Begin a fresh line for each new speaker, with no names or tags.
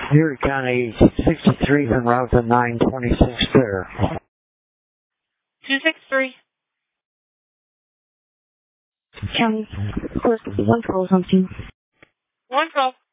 Erie County 63 en route to 926 there.
263.
County, course 112 something.
112.